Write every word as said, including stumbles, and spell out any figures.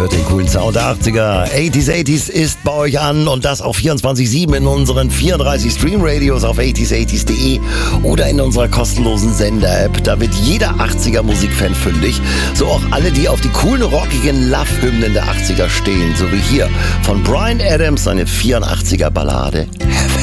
hört den coolen Sound der achtziger. achtziger achtziger ist bei euch an und das auf vierundzwanzig sieben in unseren vierunddreißig Stream-Radios auf achtziger achtziger punkt de oder in unserer kostenlosen Sender-App. Da wird jeder achtziger-Musikfan fündig. So auch alle, die auf die coolen, rockigen Love-Hymnen der achtziger stehen. So wie hier von Bryan Adams seine vierundachtziger-Ballade Heaven.